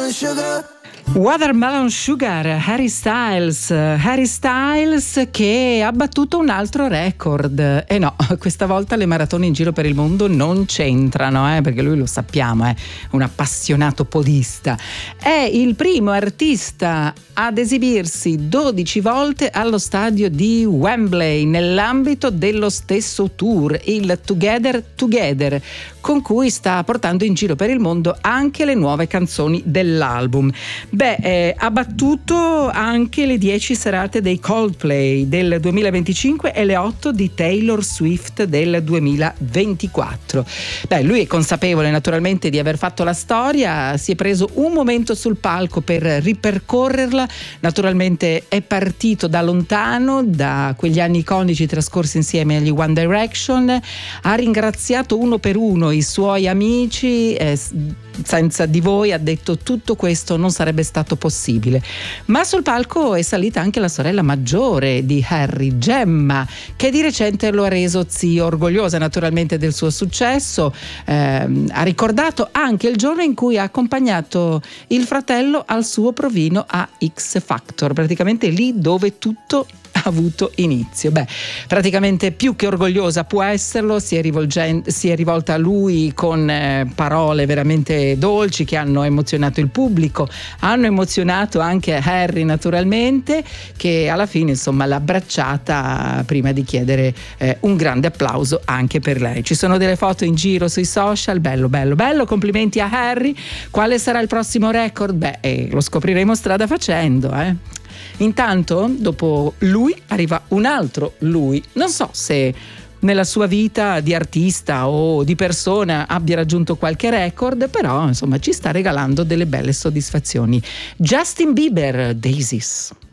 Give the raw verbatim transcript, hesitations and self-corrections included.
watermelon sugar. Watermelon Sugar, Harry Styles, Harry Styles che ha battuto un altro record. E eh no, questa volta le maratone in giro per il mondo non c'entrano, eh, perché lui, lo sappiamo, è un appassionato podista. È il primo artista ad esibirsi dodici volte allo stadio di Wembley nell'ambito dello stesso tour, il Together Together, con cui sta portando in giro per il mondo anche le nuove canzoni dell'album. Beh, eh, ha battuto anche le dieci serate dei Coldplay del duemilaventicinque e le otto di Taylor Swift del duemilaventiquattro. Beh, lui è consapevole naturalmente di aver fatto la storia, si è preso un momento sul palco per ripercorrerla. Naturalmente è partito da lontano, da quegli anni iconici trascorsi insieme agli One Direction, ha ringraziato uno per uno i suoi amici, eh, senza di voi, ha detto, tutto questo non sarebbe stato possibile. Ma sul palco è salita anche la sorella maggiore di Harry, Gemma, che di recente lo ha reso zio, orgogliosa naturalmente del suo successo. Eh, ha ricordato anche il giorno in cui ha accompagnato il fratello al suo provino a X Factor, praticamente lì dove tutto ha avuto inizio. Beh, praticamente più che orgogliosa può esserlo, si è, rivolgen- si è rivolta a lui con eh, parole veramente dolci che hanno emozionato il pubblico, hanno emozionato anche Harry naturalmente, che alla fine insomma l'ha abbracciata prima di chiedere eh, un grande applauso anche per lei. Ci sono delle foto in giro sui social, bello bello bello, complimenti a Harry. Quale sarà il prossimo record? Beh, eh, lo scopriremo strada facendo, eh. Intanto, dopo lui, arriva un altro lui. Non so se nella sua vita di artista o di persona abbia raggiunto qualche record, però insomma ci sta regalando delle belle soddisfazioni. Justin Bieber, Daisies.